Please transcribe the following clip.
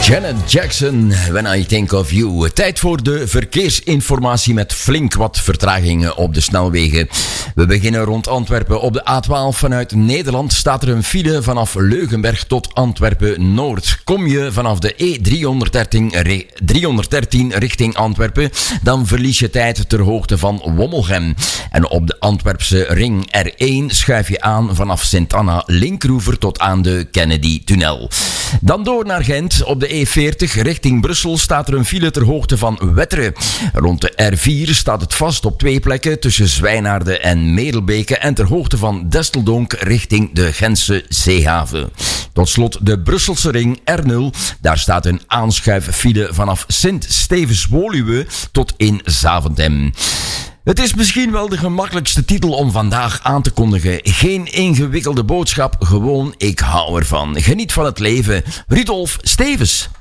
Janet Jackson, When I Think of You. Tijd voor de verkeersinformatie met flink wat vertragingen op de snelwegen. We beginnen rond Antwerpen. Op de A12 vanuit Nederland staat er een file vanaf Leugenberg tot Antwerpen-Noord. Kom je vanaf de E313 richting Antwerpen, dan verlies je tijd ter hoogte van Wommelgem. En op de Antwerpse ring R1 schuif je aan vanaf Sint-Anna-Linkroever tot aan de Kennedy-tunnel. Dan door naar Gent. Op de E40 richting Brussel staat er een file ter hoogte van Wetteren. Rond de R4 staat het vast op 2 plekken tussen Zwijnaarde en Merelbeke en ter hoogte van Desteldonk richting de Gentse Zeehaven. Tot slot de Brusselse ring R0. Daar staat een aanschuiffile vanaf Sint-Stevens-Woluwe tot in Zaventem. Het is misschien wel de gemakkelijkste titel om vandaag aan te kondigen. Geen ingewikkelde boodschap, gewoon ik hou ervan. Geniet van het leven. Rudolf Stevens.